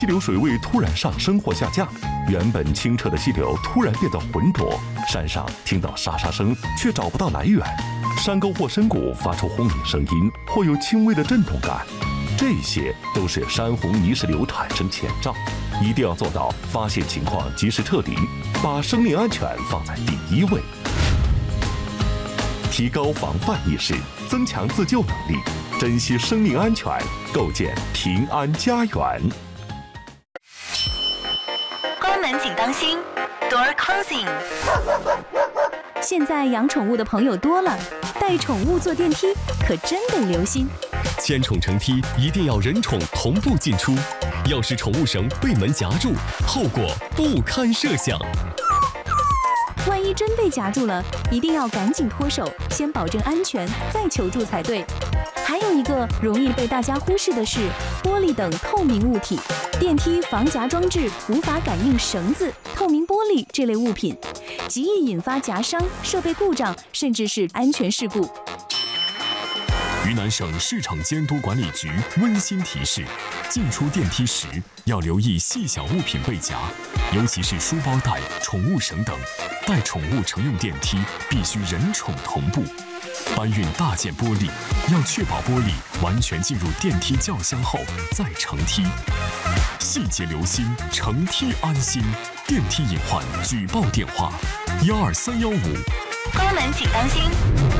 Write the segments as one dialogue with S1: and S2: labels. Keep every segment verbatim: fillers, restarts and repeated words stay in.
S1: 溪流水位突然上升或下降，原本清澈的溪流突然变得浑浊，山上听到沙沙声却找不到来源，山沟或深谷发出轰鸣声音，或有轻微的震动感，这些都是山洪泥石流产生前兆。一定要做到发现情况及时撤离，把生命安全放在第一位，提高防范意识，增强自救能力，珍惜生命安全，构建平安家园。
S2: 关门请当心 ，Door closing。
S3: 现在养宠物的朋友多了，带宠物坐电梯可真得留心。
S4: 牵宠乘梯一定要人宠同步进出，要是宠物绳被门夹住，后果不堪设想。
S3: 万一真被夹住了，一定要赶紧脱手，先保证安全，再求助才对。还有一个容易被大家忽视的是玻璃等透明物体，电梯防夹装置无法感应绳子、透明玻璃这类物品，极易引发夹伤、设备故障，甚至是安全事故。
S4: 云南省市场监督管理局温馨提示：进出电梯时要留意细小物品被夹，尤其是书包带、宠物绳等。带宠物乘用电梯必须人宠同步。搬运大件玻璃要确保玻璃完全进入电梯轿厢后再乘梯。细节留心，乘梯安心。电梯隐患举报电话：幺二三幺五。
S2: 关门请当心。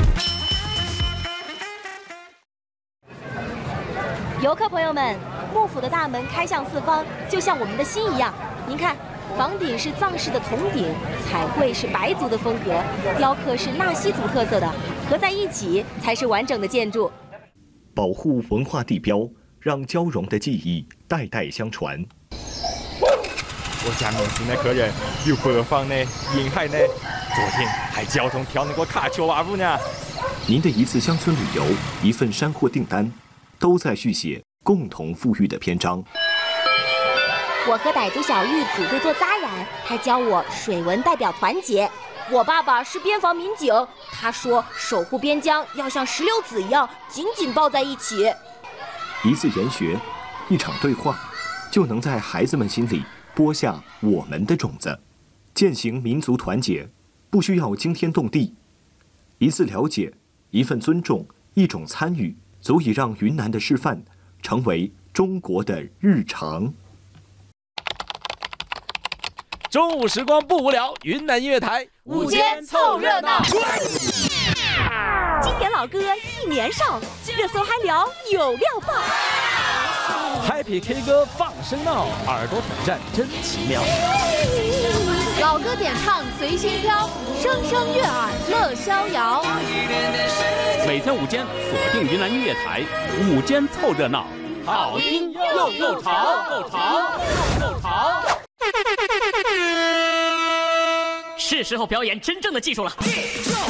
S5: 游客朋友们，幕府的大门开向四方，就像我们的心一样。您看，房顶是藏式的铜顶，彩绘是白族的风格，雕刻是纳西族特色的，合在一起才是完整的建筑。
S6: 保护文化地标，让交融的记忆代代相传。
S7: 我家面前的客人有北方的、沿海的，昨天还交通跳那个卡丘瓦舞呢。
S6: 您的一次乡村旅游，一份山货订单，都在续写共同富裕的篇章。
S5: 我和傣族小玉组队做扎染，他教我水文代表团结。我爸爸是边防民警，他说守护边疆要像石榴籽一样紧紧抱在一起。
S6: 一次研学，一场对话，就能在孩子们心里播下我们的种子。践行民族团结，不需要惊天动地，一次了解，一份尊重，一种参与，足以让云南的示范成为中国的日常。
S8: 中午时光不无聊，云南音乐台
S5: 午间凑热闹。
S3: 经典老歌一年上，热搜嗨聊有料爆。
S8: Happy K 歌放声闹，耳朵挑战真奇妙。
S5: 老歌点唱随心飘，声声悦耳乐逍遥。
S9: 每天午间锁定云南音乐台，午间凑热闹，好听又又潮，够潮又潮。是时候表演真正的技术了。